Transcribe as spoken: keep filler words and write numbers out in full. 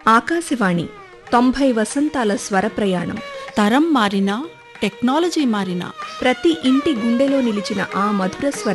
ఆకాశవాణి తొంభై వసంతాల స్వర ప్రయాణం. తరం మారినా టెక్నాలజీ మారినా ప్రతి ఇంటి గుండెలో నిలిచిన ఆ మధుర స్వర